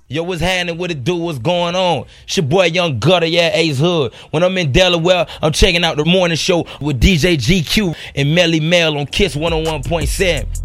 Yo, what's happening? What it do? What's going on? It's your boy Young Gutter, yeah, Ace Hood. When I'm in Delaware, I'm checking out the morning show with DJ GQ and Melly Mel on Kiss 101.7.